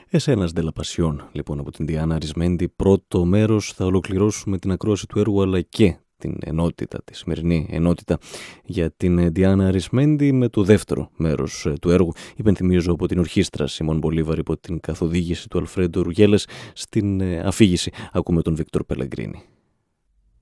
Εσένας de la Pasión, λοιπόν, από την Diana Arismendi. Πρώτο μέρος θα ολοκληρώσουμε την ακρόαση του έργου, αλλά και την ενότητα, τη σημερινή ενότητα για την Diana Arismendi με το δεύτερο μέρος του έργου. Υπενθυμίζω από την ορχήστρα Σιμών Μπολίβαρ υπό την καθοδήγηση του Αλφρέντο Ρουγέλες. Στην αφήγηση ακούμε τον Βίκτορ Πελεγκρίνη.